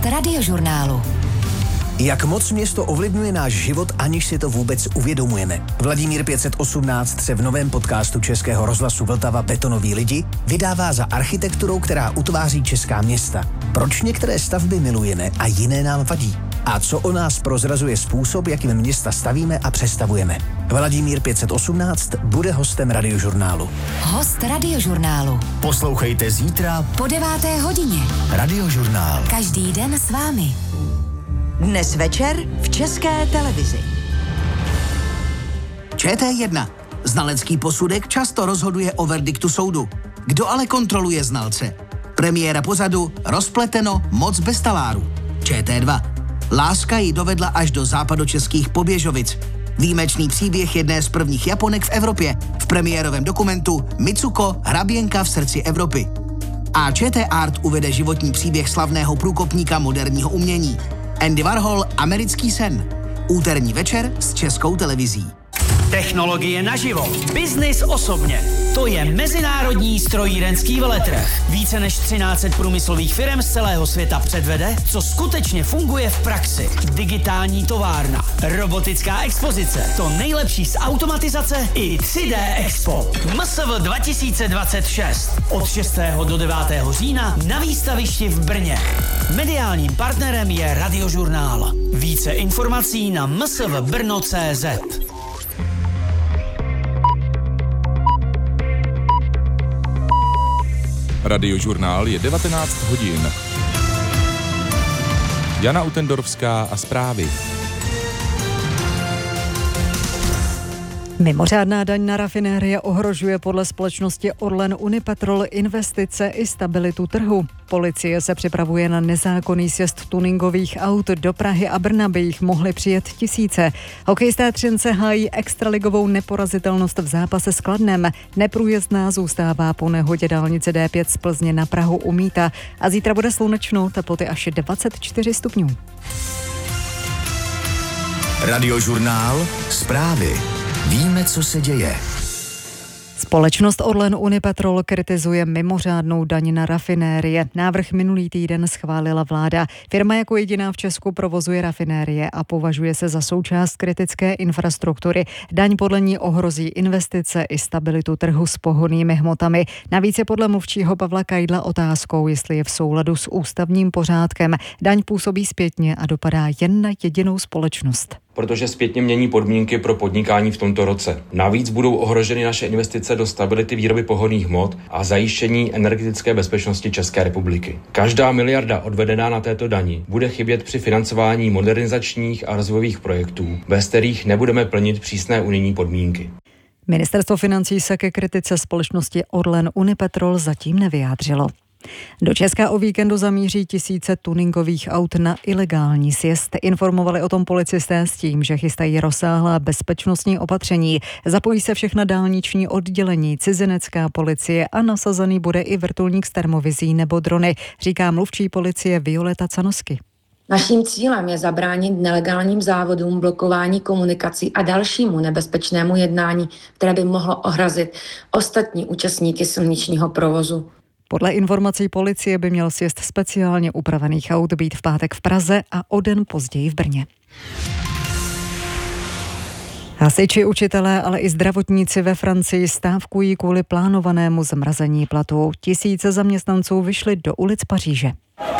Radiožurnálu. Jak moc město ovlivňuje náš život, aniž si to vůbec uvědomujeme. Vladimír 518 se v novém podcastu Českého rozhlasu Vltava Betonoví lidi vydává za architekturou, která utváří česká města. Proč některé stavby milujeme a jiné nám vadí? A co o nás prozrazuje způsob, jakým města stavíme a přestavujeme? Vladimír 518 bude hostem Radiožurnálu. Host Radiožurnálu. Poslouchejte zítra po 9. hodině. Radiožurnál. Každý den s vámi. Dnes večer v České televizi. ČT1. Znalecký posudek často rozhoduje o verdiktu soudu. Kdo ale kontroluje znalce? Premiéra pořadu Rozpleteno, moc bez taláru. ČT2. Láska ji dovedla až do západočeských Poběžovic. Výjimečný příběh jedné z prvních Japonek v Evropě v premiérovém dokumentu Mitsuko, hraběnka v srdci Evropy. A ČT Art uvede životní příběh slavného průkopníka moderního umění. Andy Warhol, Americký sen. Úterní večer s Českou televizí. Technologie naživo. Biznis osobně. To je mezinárodní strojírenský veletrh. Více než 1300 průmyslových firm z celého světa předvede, co skutečně funguje v praxi. Digitální továrna, robotická expozice, to nejlepší z automatizace i 3D Expo. MSV 2026. Od 6. do 9. října na výstavišti v Brně. Mediálním partnerem je Radiožurnál. Více informací na msvbrno.cz. Radiožurnál je 19 hodin. Jana Utendorovská a zprávy. Mimořádná daň na rafinérie ohrožuje podle společnosti Orlen Unipetrol investice i stabilitu trhu. Policie se připravuje na nezákonný sjezd tuningových aut do Prahy a Brna, by jich mohly přijet tisíce. Hokejisté Třince hájí extraligovou neporazitelnost v zápase s Kladnem. Neprůjezdná zůstává po nehodě dálnice D5 z Plzně na Prahu u Míta a zítra bude slunečno, teploty až 24 stupňů. Radiožurnál, zprávy. Víme, co se děje. Společnost Orlen Unipetrol kritizuje mimořádnou daň na rafinérie. Návrh minulý týden schválila vláda. Firma jako jediná v Česku provozuje rafinérie a považuje se za součást kritické infrastruktury. Daň podle ní ohrozí investice i stabilitu trhu s pohonnými hmotami. Navíc je podle mluvčího Pavla Kajdla otázkou, jestli je v souladu s ústavním pořádkem. Daň působí zpětně a dopadá jen na jedinou společnost. Protože zpětně mění podmínky pro podnikání v tomto roce. Navíc budou ohroženy naše investice do stability výroby pohonných hmot a zajištění energetické bezpečnosti České republiky. Každá miliarda odvedená na této dani bude chybět při financování modernizačních a rozvojových projektů, bez kterých nebudeme plnit přísné unijní podmínky. Ministerstvo financí se ke kritice společnosti Orlen Unipetrol zatím nevyjádřilo. Do Česka o víkendu zamíří tisíce tuningových aut na ilegální sjezd. Informovali o tom policisté s tím, že chystají rozsáhlá bezpečnostní opatření. Zapojí se všechna dálniční oddělení, cizinecká policie a nasazený bude i vrtulník s termovizí nebo drony, říká mluvčí policie Violeta Canosky. Naším cílem je zabránit nelegálním závodům, blokování komunikací a dalšímu nebezpečnému jednání, které by mohlo ohrozit ostatní účastníky silničního provozu. Podle informací policie by měl sjezd speciálně upravených aut být v pátek v Praze a o den později v Brně. Hasiči, učitelé, ale i zdravotníci ve Francii stávkují kvůli plánovanému zmrazení platů. Tisíce zaměstnanců vyšli do ulic Paříže.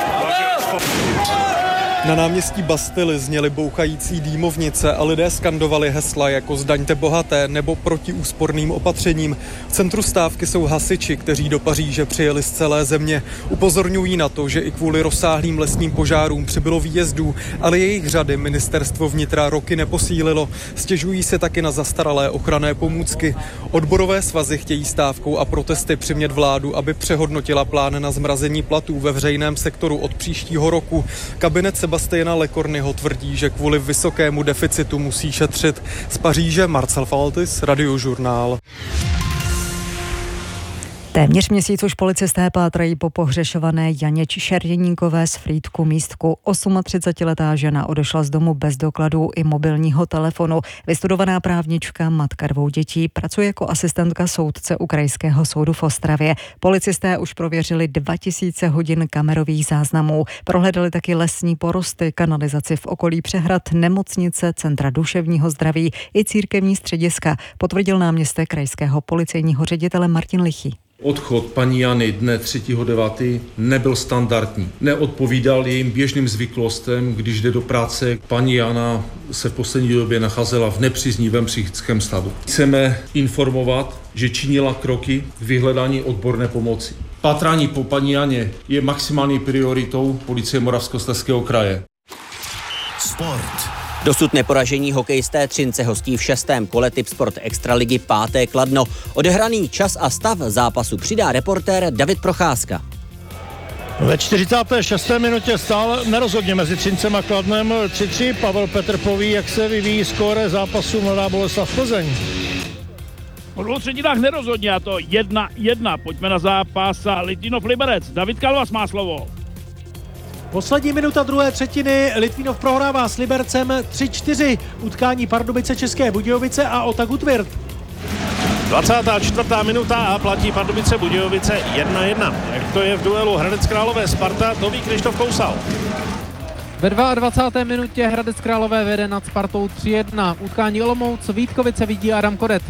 Na náměstí Bastily zněly bouchající dýmovnice a lidé skandovali hesla jako Zdaňte bohaté nebo proti úsporným opatřením. V centru stávky jsou hasiči, kteří do Paříže přijeli z celé země. Upozorňují na to, že i kvůli rozsáhlým lesním požárům přibylo výjezdů, ale jejich řady ministerstvo vnitra roky neposílilo. Stěžují se taky na zastaralé ochranné pomůcky. Odborové svazy chtějí stávkou a protesty přimět vládu, aby přehodnotila plán na zmrazení platů ve veřejném sektoru od příštího roku. Kabinet Sebastiana Lecornyho tvrdí, že kvůli vysokému deficitu musí šetřit. Z Paříže Marcel Faltis, Radiožurnál. Téměř měsíc už policisté pátrají po pohřešované Janě Čerjeníkové z Frýdku Místku. 38letá žena odešla z domu bez dokladů i mobilního telefonu. Vystudovaná právnička, matka 2 dětí, pracuje jako asistentka soudce u Krajského soudu v Ostravě. Policisté už prověřili 2000 hodin kamerových záznamů. Prohledali taky lesní porosty, kanalizaci v okolí přehrad, nemocnice, centra duševního zdraví i církevní střediska, potvrdil náměstek krajského policejního ředitele Martin Lichý. Odchod paní Jany dne 3.9. nebyl standardní. Neodpovídal jejím běžným zvyklostem, když jde do práce. Paní Jana se v poslední době nacházela v nepříznivém psychickém stavu. Chceme informovat, že činila kroky k vyhledání odborné pomoci. Pátrání po paní Janě je maximální prioritou policie Moravskoslezského kraje. Sport. Dosud neporažení hokejisté Třince hostí v 6. kole Tipsport Extraligy 5. Kladno. Odehraný čas a stav zápasu přidá reportér David Procházka. Ve 46. minutě stál nerozhodně mezi Třincem a Kladnem 3-3. Pavel Petr poví, jak se vyvíjí skóre zápasu Mladá Boleslav Plzeň. Po 2 třetinách nerozhodně, a to 1-1. Pojďme na zápas a Litvinov Liberec. David Kalvas má slovo. Poslední minuta 2. třetiny, Litvinov prohrává s Libercem 3-4. Utkání Pardubice České Budějovice a Otagu Tvirt. 24. minuta a platí Pardubice Budějovice 1-1. Jak to je v duelu Hradec Králové Sparta, to ví Krištof Kousal. Ve 22. minutě Hradec Králové vede nad Spartou 3-1. Utkání Olomouc Vítkovice vidí Adam Kodet.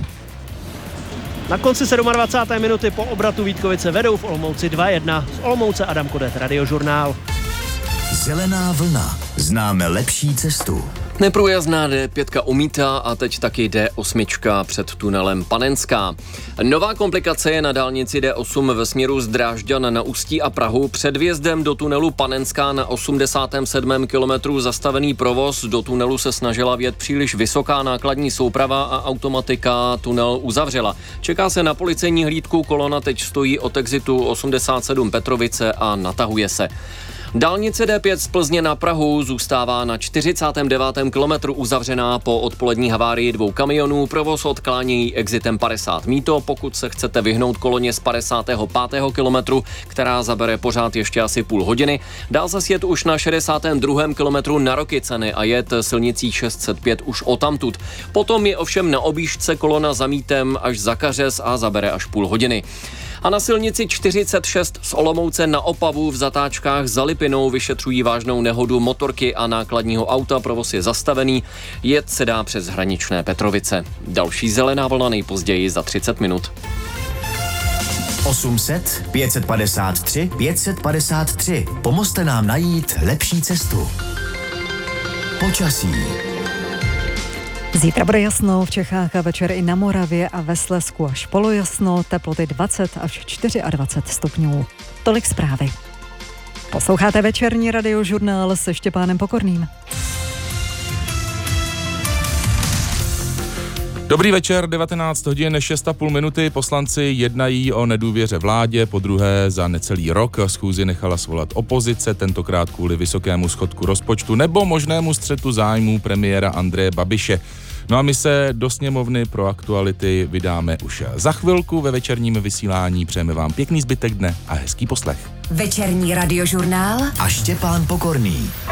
Na konci 27. minuty po obratu Vítkovice vedou v Olomouci 2-1. Z Olomouce Adam Kodet, Radiožurnál. Zelená vlna. Známe lepší cestu. Neprůjezdná D5 umítá a teď taky D8 před tunelem Panenská. Nová komplikace je na dálnici D8 ve směru z Drážďan na Ústí a Prahu. Před vjezdem do tunelu Panenská na 87. kilometru zastavený provoz. Do tunelu se snažila vjet příliš vysoká nákladní souprava a automatika tunel uzavřela. Čeká se na policejní hlídku, kolona teď stojí od exitu 87 Petrovice a natahuje se. Dálnice D5 z Plzně na Prahu zůstává na 49. kilometru uzavřená po odpolední havárii 2 kamionů. Provoz odklánějí exitem 50 Mýto, pokud se chcete vyhnout koloně z 55. kilometru, která zabere pořád ještě asi půl hodiny. Dál se sjet už na 62. kilometru na Rokycany a jet silnicí 605 už odtamtud. Potom je ovšem na objížďce kolona za Mítem až za Kařez a zabere až půl hodiny. A na silnici 46 z Olomouce na Opavu v zatáčkách za Lipinou vyšetřují vážnou nehodu motorky a nákladního auta. Provoz je zastavený, jet se dá přes hraničné Petrovice. Další zelená vlna nejpozději za 30 minut. 800 553 553. Pomozte nám najít lepší cestu. Počasí. Zítra bude jasno v Čechách a večer i na Moravě a ve Slezsku až polojasno, teploty 20 až 24 stupňů. Tolik zprávy. Posloucháte večerní Radiožurnál se Štěpánem Pokorným. Dobrý večer, 19 hodin, 6,5 minuty. Poslanci jednají o nedůvěře vládě, podruhé za necelý rok. Schůzi nechala svolat opozice, tentokrát kvůli vysokému schodku rozpočtu nebo možnému střetu zájmů premiéra Andreje Babiše. No a my se do sněmovny pro aktuality vydáme už za chvilku ve večerním vysílání. Přejeme vám pěkný zbytek dne a hezký poslech. Večerní Radiožurnál a Štěpán Pokorný.